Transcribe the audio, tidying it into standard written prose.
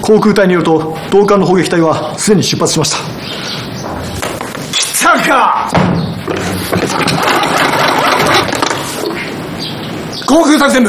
航空隊によると同艦の砲撃隊はすでに出発しました。 来たか。航空作戦部